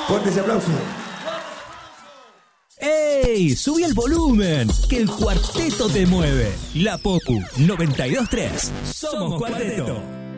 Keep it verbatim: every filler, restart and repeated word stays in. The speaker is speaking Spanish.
Fuerte ese aplauso. ¡Ey! Subí el volumen, que el cuarteto te mueve. La Popu noventa y dos tres. Somos Cuarteto.